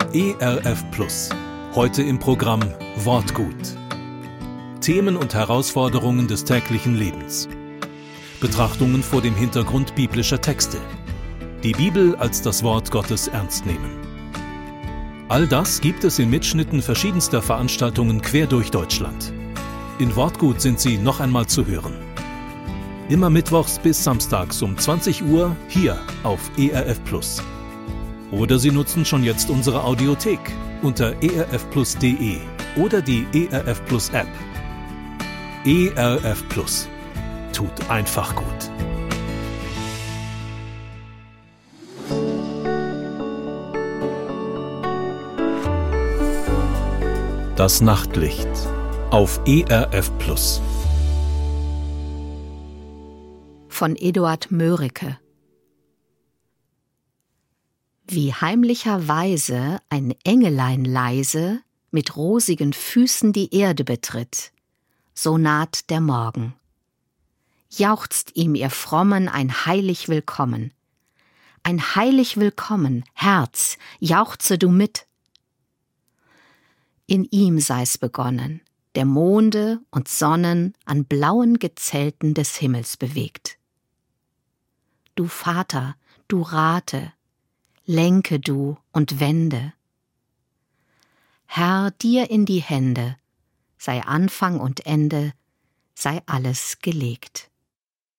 ERF Plus. Heute im Programm Wortgut. Themen und Herausforderungen des täglichen Lebens. Betrachtungen vor dem Hintergrund biblischer Texte. Die Bibel als das Wort Gottes ernst nehmen. All das gibt es in Mitschnitten verschiedenster Veranstaltungen quer durch Deutschland. In Wortgut sind sie noch einmal zu hören. Immer mittwochs bis samstags um 20 Uhr hier auf ERF Plus. Oder Sie nutzen schon jetzt unsere Audiothek unter erfplus.de oder die ERF Plus App. ERF Plus. Tut einfach gut. Das Nachtlicht auf ERF Plus. Von Eduard Mörike. Wie heimlicherweise ein Engelein leise mit rosigen Füßen die Erde betritt, so naht der Morgen. Jauchzt ihm ihr Frommen ein heilig Willkommen. Ein heilig Willkommen, Herz, jauchze du mit. In ihm sei's begonnen, der Monde und Sonnen an blauen Gezelten des Himmels bewegt. Du Vater, du rate, lenke du und wende. Herr, dir in die Hände, sei Anfang und Ende, sei alles gelegt.